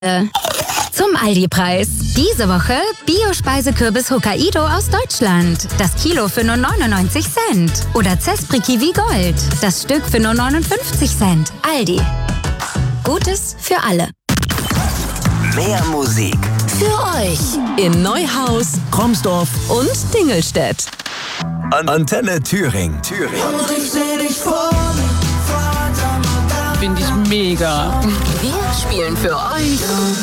Zum Aldi-Preis. Diese Woche Bio-Speisekürbis Hokkaido aus Deutschland. Das Kilo für nur 99 Cent. Oder Zespri Kiwi Gold. Das Stück für nur 59 Cent. Aldi. Gutes für alle. Mehr Musik Für euch in Neuhaus, Kromsdorf und Dingelstedt. Antenne Thüringen. Finde ich mega. Wir spielen für euch